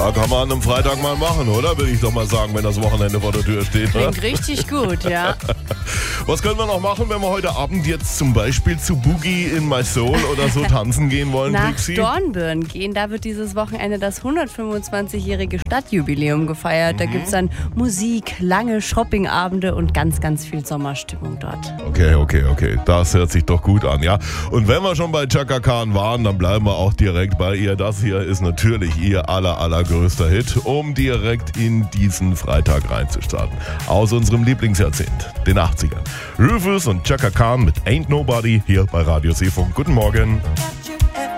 Ja, kann man an einem Freitag mal machen, oder? Würde ich doch mal sagen, wenn das Wochenende vor der Tür steht. Ne? Klingt richtig gut, ja. Was können wir noch machen, wenn wir heute Abend jetzt zum Beispiel zu Boogie in My Soul oder so tanzen gehen wollen, Nach Trixie? Dornbirn gehen, da wird dieses Wochenende das 125-jährige Stadtjubiläum gefeiert. Da gibt es dann Musik, lange Shoppingabende und ganz, ganz viel Sommerstimmung dort. Okay. Das hört sich doch gut an, ja. Und wenn wir schon bei Chaka Khan waren, dann bleiben wir auch direkt bei ihr. Das hier ist natürlich ihr allergrößter Hit, um direkt in diesen Freitag reinzustarten. Aus unserem Lieblingsjahrzehnt, den 80ern. Rufus und Chaka Khan mit Ain't Nobody hier bei Radio Seefunk. Guten Morgen.